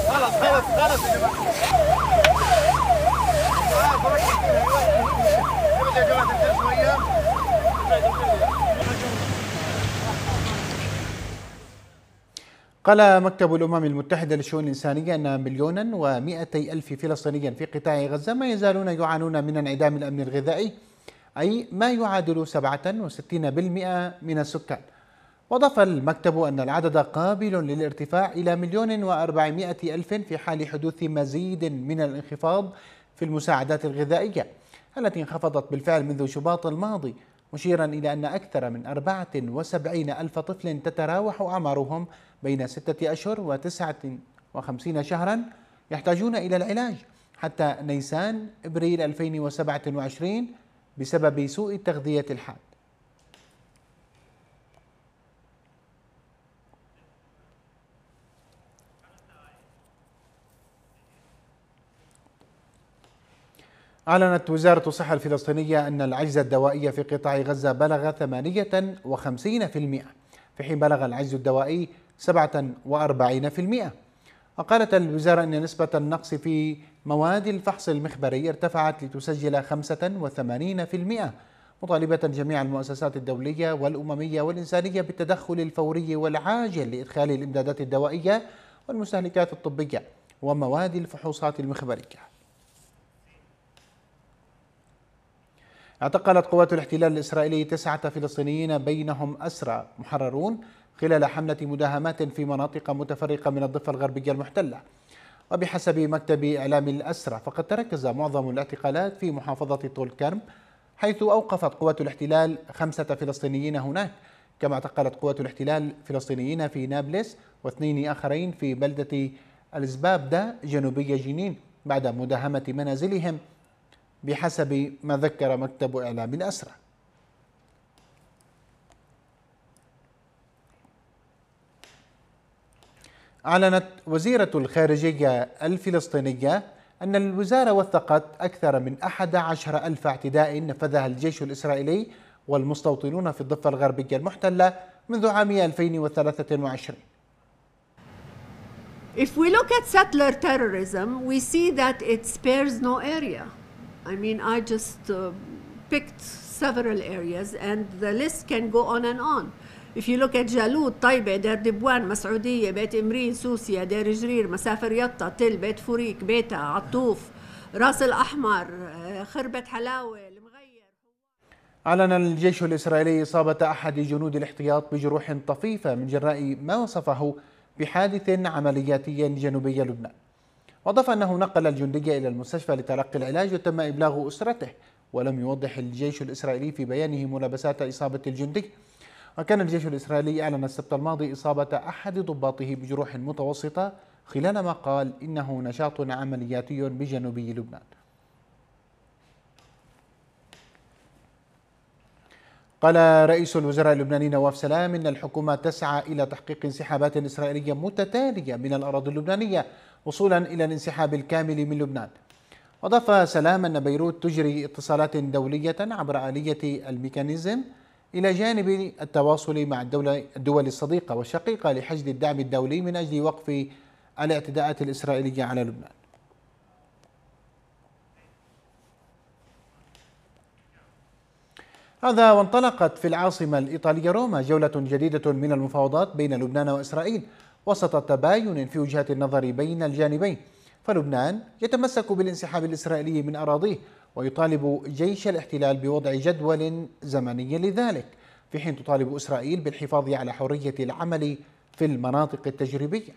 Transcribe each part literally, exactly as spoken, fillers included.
خلاص خلاص خلاص يا جماعة. يا جماعة شوية. قال مكتب الأمم المتحدة للشؤون الإنسانية أن مليونا ومئتي ألف فلسطيني في قطاع غزة ما يزالون يعانون من انعدام الأمن الغذائي، أي ما يعادل سبعة وستين بالمئة من السكان. وأضاف المكتب أن العدد قابل للارتفاع إلى مليون وأربعمائة ألف في حال حدوث مزيد من الانخفاض في المساعدات الغذائية التي انخفضت بالفعل منذ شباط الماضي، مشيرا إلى أن أكثر من أربعة وسبعين ألف طفل تتراوح أعمارهم بين ستة أشهر وتسعة وخمسين شهرا يحتاجون إلى العلاج حتى نيسان إبريل ألفين وسبعة وعشرين بسبب سوء التغذية الحاد. أعلنت وزارة الصحة الفلسطينية أن العجز الدوائي في قطاع غزة بلغ ثمانية وخمسين بالمئة، في حين بلغ العجز الدوائي سبعة وأربعين بالمئة. وقالت الوزارة أن نسبة النقص في مواد الفحص المخبري ارتفعت لتسجل خمسة وثمانين بالمئة، مطالبة جميع المؤسسات الدولية والأممية والإنسانية بالتدخل الفوري والعاجل لإدخال الإمدادات الدوائية والمستهلكات الطبية ومواد الفحوصات المخبرية. اعتقلت قوات الاحتلال الإسرائيلي تسعة فلسطينيين بينهم أسرى محررون خلال حملة مداهمات في مناطق متفرقة من الضفة الغربية المحتلة. وبحسب مكتب إعلام الأسرى فقد تركز معظم الاعتقالات في محافظة طول كرم، حيث أوقفت قوات الاحتلال خمسة فلسطينيين هناك، كما اعتقلت قوات الاحتلال فلسطينيين في نابلس واثنين آخرين في بلدة الزبابدة جنوبي جنين بعد مداهمة منازلهم بحسب ما ذكر مكتب إعلام الأسرى. أعلنت وزيرة الخارجية الفلسطينية أن الوزارة وثقت أكثر من أحد عشر ألف اعتداء نفذها الجيش الإسرائيلي والمستوطنون في الضفة الغربية المحتلة منذ عام ألفين وثلاثة وعشرين. If we look at settler terrorism, we see that it spares no area. I mean, I just uh, picked several areas and the list can go on and on. If you look at جالوت، طيبة، دير دبوان، مسعودية، بيت إمرين، سوسيا، دير جرير، مسافر يطا، تل، بيت فوريك، بيتا، عطوف، راس الأحمر، خربة حلاوة، المغير. أعلن الجيش الإسرائيلي إصابة أحد جنود الاحتياط بجروح طفيفة من جراء ما وصفه بحادث عملياتي جنوبي لبنان. وأضاف أنه نقل الجندي إلى المستشفى لتلقي العلاج وتم إبلاغ أسرته، ولم يوضح الجيش الإسرائيلي في بيانه ملابسات إصابة الجندي. وكان الجيش الإسرائيلي أعلن السبت الماضي إصابة أحد ضباطه بجروح متوسطة خلال ما قال إنه نشاط عملياتي بجنوبي لبنان. قال رئيس الوزراء اللبناني نواف سلام إن الحكومة تسعى إلى تحقيق انسحابات إسرائيلية متتالية من الأراضي اللبنانية وصولا إلى الانسحاب الكامل من لبنان. وأضاف سلام أن بيروت تجري اتصالات دولية عبر آلية الميكانيزم إلى جانب التواصل مع الدولة الدول الصديقة والشقيقة لحشد الدعم الدولي من أجل وقف الاعتداءات الإسرائيلية على لبنان. هذا وانطلقت في العاصمة الإيطالية روما جولة جديدة من المفاوضات بين لبنان وإسرائيل وسط تباين في وجهات النظر بين الجانبين. فلبنان يتمسك بالانسحاب الإسرائيلي من أراضيه ويطالب جيش الاحتلال بوضع جدول زمني لذلك، في حين تطالب إسرائيل بالحفاظ على حرية العمل في المناطق التجريبية.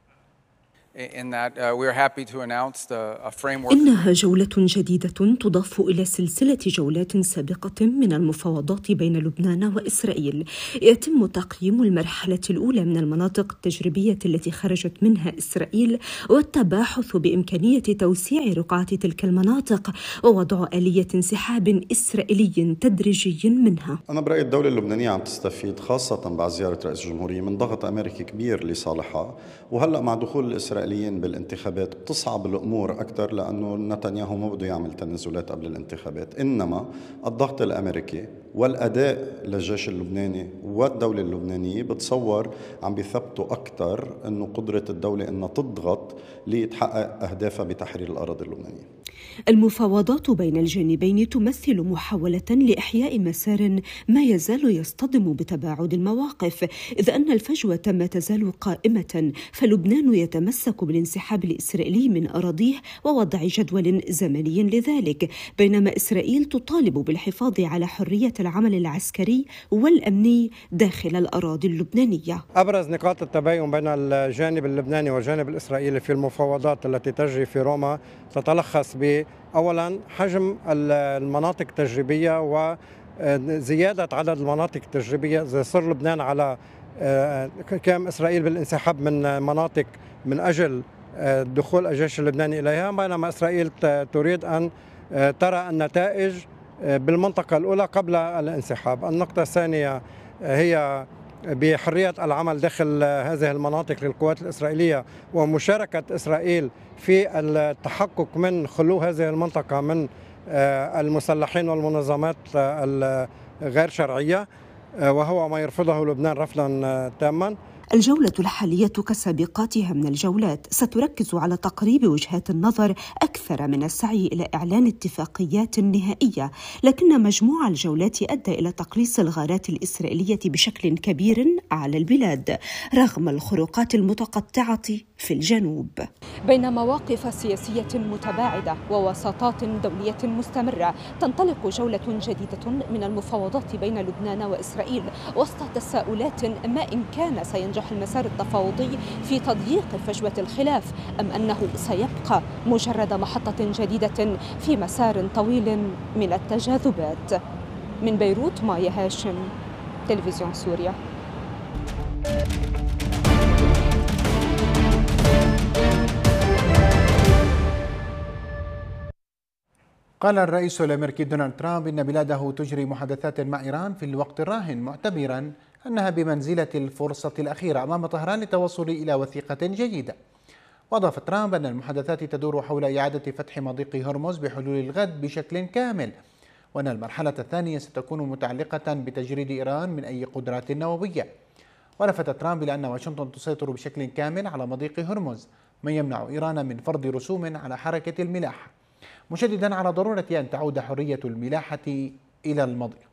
إنها جولة جديدة تضاف إلى سلسلة جولات سابقة من المفاوضات بين لبنان وإسرائيل. يتم تقييم المرحلة الأولى من المناطق التجريبية التي خرجت منها إسرائيل والتباحث بإمكانية توسيع رقعة تلك المناطق ووضع آلية انسحاب إسرائيلي تدريجي منها. أنا برأيي الدولة اللبنانية عم تستفيد خاصة بعد زيارة رئيس الجمهورية من ضغط أمريكي كبير لصالحها، وهلأ مع دخول الإسرائيلي الإسرائيليين بالانتخابات بتصعب الأمور أكثر، لأنه نتنياهو ما بده يعمل تنازلات قبل الانتخابات، إنما الضغط الأمريكي والأداء للجيش اللبناني والدولة اللبنانية بتصور عم بيثبتوا أكثر أنه قدرة الدولة أنها تضغط لتحقق أهدافها بتحرير الأراضي اللبنانية. المفاوضات بين الجانبين تمثل محاولة لإحياء مسار ما يزال يصطدم بتباعد المواقف، إذ أن الفجوة ما تزال قائمة، فلبنان يتمسك بالانسحاب الإسرائيلي من أراضيه ووضع جدول زمني لذلك، بينما إسرائيل تطالب بالحفاظ على حرية العمل العسكري والأمني داخل الأراضي اللبنانية. أبرز نقاط التباين بين الجانب اللبناني والجانب الإسرائيلي في المفاوضات التي تجري في روما تتلخص ب أولاً حجم المناطق التجريبية وزيادة عدد المناطق التجريبية. إذا صار لبنان على كام إسرائيل بالانسحاب من مناطق من أجل دخول الجيش اللبناني إليها، بينما إسرائيل تريد أن ترى النتائج بالمنطقة الأولى قبل الانسحاب. النقطة الثانية هي بحرية العمل داخل هذه المناطق للقوات الإسرائيلية ومشاركة إسرائيل في التحقق من خلو هذه المنطقة من المسلحين والمنظمات الغير شرعية، وهو ما يرفضه لبنان رفضا تاما. الجولة الحالية كسابقاتها من الجولات ستركز على تقريب وجهات النظر أكثر من السعي إلى إعلان اتفاقيات نهائية، لكن مجموع الجولات أدى إلى تقليص الغارات الإسرائيلية بشكل كبير على البلاد رغم الخروقات المتقطعة في الجنوب. بين مواقف سياسية متباعدة ووساطات دولية مستمرة، تنطلق جولة جديدة من المفاوضات بين لبنان وإسرائيل وسط تساؤلات ما إن كان سينجح المسار التفاوضي في تضييق فجوة الخلاف أم أنه سيبقى مجرد محطة جديدة في مسار طويل من التجاذبات. من بيروت مايا هاشم، تلفزيون سوريا. قال الرئيس الأمريكي دونالد ترامب إن بلاده تجري محادثات مع إيران في الوقت الراهن، معتبرا أنها بمنزلة الفرصة الأخيرة أمام طهران للتوصل إلى وثيقة جديدة. وأضاف ترامب أن المحادثات تدور حول إعادة فتح مضيق هرمز بحلول الغد بشكل كامل، وأن المرحلة الثانية ستكون متعلقة بتجريد إيران من أي قدرات نووية. ولفت ترامب إلى أن واشنطن تسيطر بشكل كامل على مضيق هرمز، ما يمنع إيران من فرض رسوم على حركة الملاحة، مشددا على ضرورة أن تعود حرية الملاحة إلى المضيق.